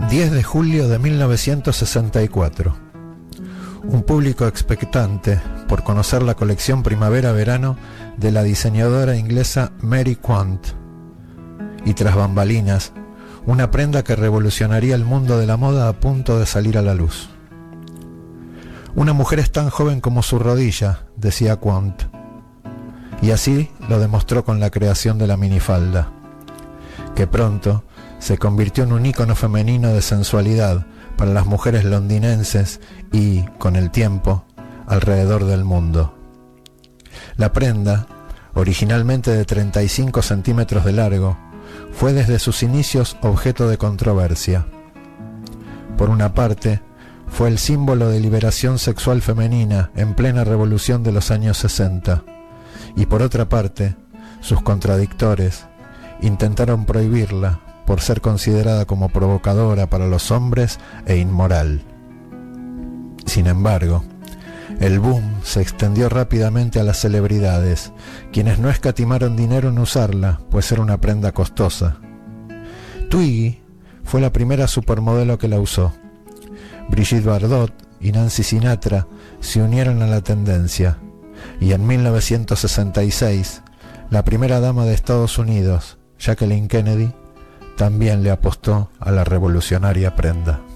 10 de julio de 1964. Un público expectante por conocer la colección primavera-verano de la diseñadora inglesa Mary Quant. Y tras bambalinas, una prenda que revolucionaría el mundo de la moda a punto de salir a la luz. Una mujer es tan joven como su rodilla, decía Quant. Y así lo demostró con la creación de la minifalda, que pronto se convirtió en un ícono femenino de sensualidad para las mujeres londinenses y, con el tiempo, alrededor del mundo. La prenda, originalmente de 35 centímetros de largo, fue desde sus inicios objeto de controversia. Por una parte, fue el símbolo de liberación sexual femenina en plena revolución de los años 60, y por otra parte, sus contradictores intentaron prohibirla por ser considerada como provocadora para los hombres e inmoral. Sin embargo, el boom se extendió rápidamente a las celebridades, quienes no escatimaron dinero en usarla, pues era una prenda costosa. Twiggy fue la primera supermodelo que la usó. Brigitte Bardot y Nancy Sinatra se unieron a la tendencia, y en 1966, la primera dama de Estados Unidos, Jacqueline Kennedy, también le apostó a la revolucionaria prenda.